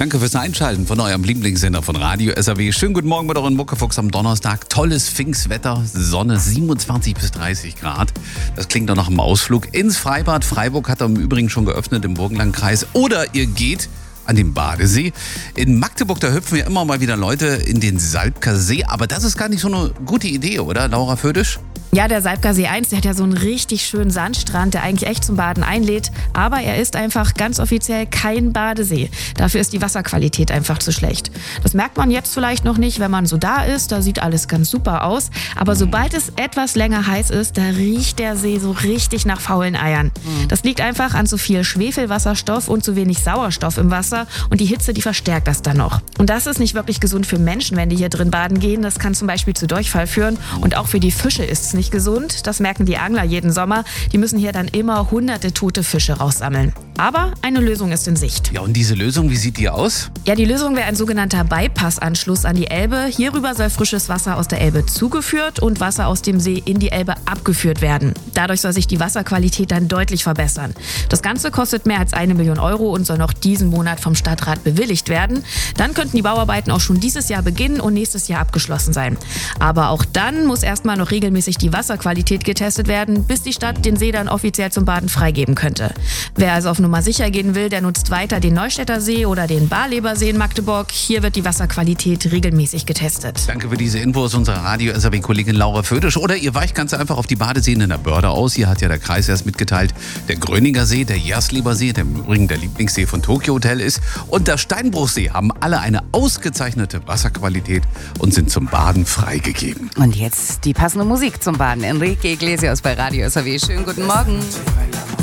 Danke fürs Einschalten von eurem Lieblingssender von Radio SAW. Schönen guten Morgen mit euren Muckefuchs am Donnerstag. Tolles Pfingstwetter, Sonne, 27 bis 30 Grad. Das klingt doch nach einem Ausflug ins Freibad. Freiburg hat im Übrigen schon geöffnet im Burgenlandkreis. Oder ihr geht an den Badesee. In Magdeburg, da hüpfen ja immer mal wieder Leute in den Salbker See. Aber das ist gar nicht so eine gute Idee, oder, Laura Födisch? Ja, der Salbker See 1, der hat ja so einen richtig schönen Sandstrand, der eigentlich echt zum Baden einlädt. Aber er ist einfach ganz offiziell kein Badesee. Dafür ist die Wasserqualität einfach zu schlecht. Das merkt man jetzt vielleicht noch nicht, wenn man so da ist. Da sieht alles ganz super aus. Aber sobald es etwas länger heiß ist, da riecht der See so richtig nach faulen Eiern. Das liegt einfach an zu viel Schwefelwasserstoff und zu wenig Sauerstoff im Wasser. Und die Hitze, die verstärkt das dann noch. Und das ist nicht wirklich gesund für Menschen, wenn die hier drin baden gehen. Das kann zum Beispiel zu Durchfall führen. Und auch für die Fische ist es nicht gesund. Das merken die Angler jeden Sommer. Die müssen hier dann immer hunderte tote Fische raussammeln. Aber eine Lösung ist in Sicht. Ja, und diese Lösung, wie sieht die aus? Ja, die Lösung wäre ein sogenannter Bypassanschluss an die Elbe. Hierüber soll frisches Wasser aus der Elbe zugeführt und Wasser aus dem See in die Elbe abgeführt werden. Dadurch soll sich die Wasserqualität dann deutlich verbessern. Das Ganze kostet mehr als 1 Million Euro und soll noch diesen Monat vom Stadtrat bewilligt werden. Dann könnten die Bauarbeiten auch schon dieses Jahr beginnen und nächstes Jahr abgeschlossen sein. Aber auch dann muss erstmal noch regelmäßig die Wasserqualität getestet werden, bis die Stadt den See dann offiziell zum Baden freigeben könnte. Wer also auf Nummer sicher gehen will, der nutzt weiter den Neustädter See oder den Barlebersee in Magdeburg. Hier wird die Wasserqualität regelmäßig getestet. Danke für diese Infos, unsere Radio SAW-Kollegin Laura Födisch. Oder ihr weicht ganz einfach auf die Badeseen in der Börde aus. Hier hat ja der Kreis erst mitgeteilt, der Gröninger See, der Jerslebersee, der im Übrigen der Lieblingssee von Tokyo Hotel ist, und der Steinbruchsee haben alle eine ausgezeichnete Wasserqualität und sind zum Baden freigegeben. Und jetzt die passende Musik zum Baden. Enrique Iglesias bei Radio SAW. Schönen guten Morgen.